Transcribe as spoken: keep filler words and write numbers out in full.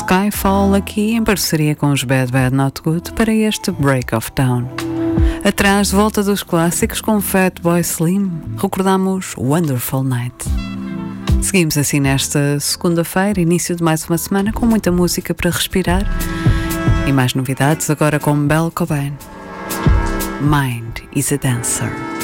Skyfall aqui em parceria com os Bad Bad Not Good para este Break of Town. Atrás, de volta dos clássicos com Fatboy Slim, recordamos Wonderful Night. Seguimos assim nesta segunda-feira, início de mais uma semana, com muita música para respirar e mais novidades agora com Belle Cobain. Mind is a Dancer.